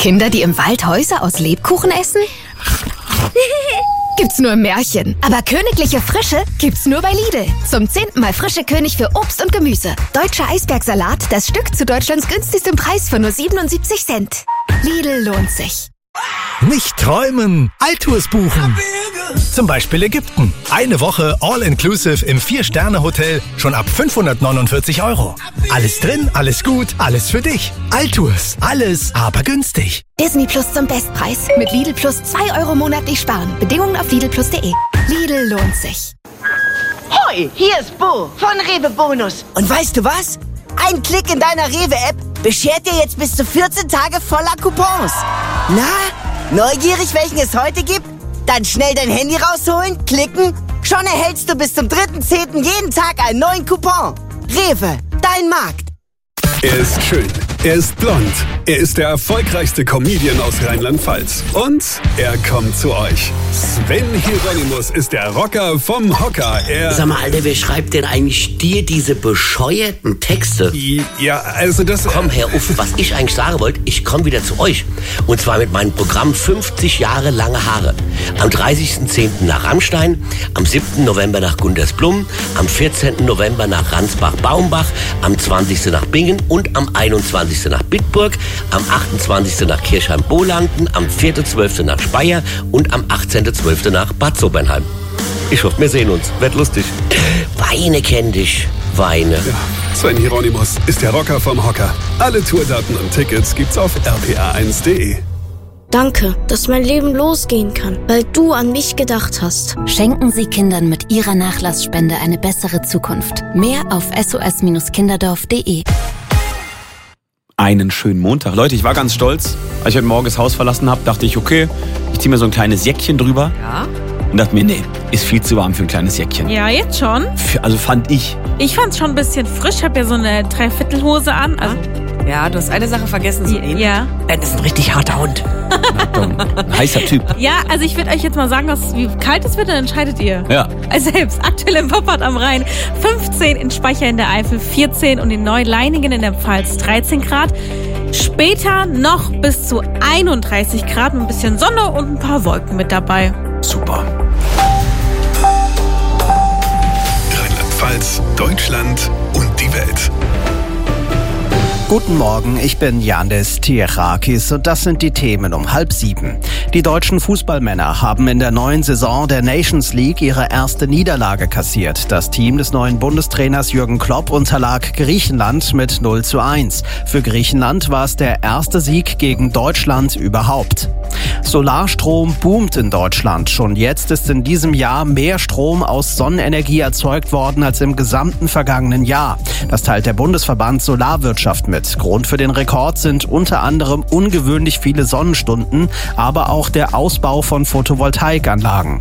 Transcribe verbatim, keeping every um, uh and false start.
Kinder, die im Wald Häuser aus Lebkuchen essen? Gibt's nur im Märchen. Aber königliche Frische gibt's nur bei Lidl. Zum zehnten Mal frische König für Obst und Gemüse. Deutscher Eisbergsalat, das Stück zu Deutschlands günstigstem Preis von nur siebenundsiebzig Cent. Lidl lohnt sich. Nicht träumen, Alltours buchen. Zum Beispiel Ägypten. Eine Woche All-Inclusive im vier-Sterne-Hotel schon ab fünfhundertneunundvierzig Euro. Alles drin, alles gut, alles für dich. Alltours, alles aber günstig. Disney Plus zum Bestpreis. Mit Lidl Plus zwei Euro monatlich sparen. Bedingungen auf lidl plus punkt de. Lidl lohnt sich. Hoi, hier ist Bo von Rewe Bonus. Und weißt du was? Ein Klick in deiner Rewe-App beschert dir jetzt bis zu vierzehn Tage voller Coupons. Na, neugierig, welchen es heute gibt? Dann schnell dein Handy rausholen, klicken. Schon erhältst du bis zum dritten zehnten jeden Tag einen neuen Coupon. Rewe, dein Markt. Er ist schön, er ist blond, er ist der erfolgreichste Comedian aus Rheinland-Pfalz. Und er kommt zu euch. Sven Hieronymus ist der Rocker vom Hocker. Er Sag mal, Alter, wer schreibt denn eigentlich dir diese bescheuerten Texte? Ja, also das... Komm, Herr Uff, was ich eigentlich sagen wollte, ich komme wieder zu euch. Und zwar mit meinem Programm fünfzig Jahre lange Haare. Am dreißigsten zehnten nach Rammstein, am siebten November nach Gundersblum, am vierzehnten November nach Ransbach-Baumbach, am zwanzigsten nach Bingen und am einundzwanzigsten nach Bitburg, am achtundzwanzigsten nach Kirchheim-Bolanden, am vierten zwölften nach Speyer und am achtzehnten zwölften nach Bad Sobernheim. Ich hoffe, wir sehen uns. Wird lustig. Weine kenn dich. Weine. Ja, Sven Hieronymus ist der Rocker vom Hocker. Alle Tourdaten und Tickets gibt's auf r p a eins punkt de. Danke, dass mein Leben losgehen kann, weil du an mich gedacht hast. Schenken Sie Kindern mit Ihrer Nachlassspende eine bessere Zukunft. Mehr auf s o s kinderdorf punkt de. Einen schönen Montag. Leute, ich war ganz stolz. Als ich heute Morgen das Haus verlassen habe, dachte ich, okay, ich ziehe mir so ein kleines Jäckchen drüber. Ja. Und dachte mir, nee, ist viel zu warm für ein kleines Jäckchen. Ja, jetzt schon. Für, also fand ich. Ich fand's schon ein bisschen frisch. Ich habe ja so eine Dreiviertelhose an. Also ja, du hast eine Sache vergessen zu nehmen. Ja. Das ist ein richtig harter Hund. Ein heißer Typ. Ja, also ich würde euch jetzt mal sagen, was, wie kalt es wird, dann entscheidet ihr. Ja. Also selbst aktuell im Poppert am Rhein fünfzehn, in Speicher in der Eifel vierzehn und in Neuleiningen in der Pfalz dreizehn Grad. Später noch bis zu einunddreißig Grad mit ein bisschen Sonne und ein paar Wolken mit dabei. Super. Rheinland-Pfalz, Deutschland und die Welt. Guten Morgen, ich bin Yannis Tirakis und das sind die Themen um halb sieben. Die deutschen Fußballmänner haben in der neuen Saison der Nations League ihre erste Niederlage kassiert. Das Team des neuen Bundestrainers Jürgen Klopp unterlag Griechenland mit null zu eins. Für Griechenland war es der erste Sieg gegen Deutschland überhaupt. Solarstrom boomt in Deutschland. Schon jetzt ist in diesem Jahr mehr Strom aus Sonnenenergie erzeugt worden als im gesamten vergangenen Jahr. Das teilt der Bundesverband Solarwirtschaft mit. Grund für den Rekord sind unter anderem ungewöhnlich viele Sonnenstunden, aber auch der Ausbau von Photovoltaikanlagen.